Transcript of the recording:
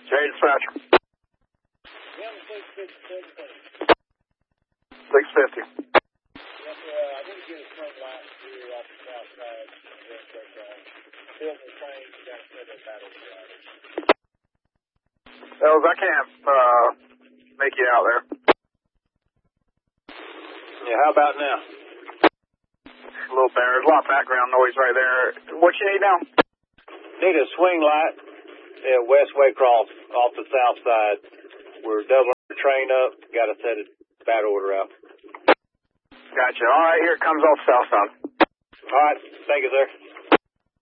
Jay dispatcher. 650. I didn't get a swing light here off the south side. Building the train, you got to set that battle drive. Ells, I can't make you out there. Yeah, how about now? A little better. There's a lot of background noise right there. What you need now? Need a swing light. Yeah, West Waycross off the south side. We're doubling the train up. Got to set a battle order out. Gotcha. All right, here it comes off south side. All right. Thank you, sir.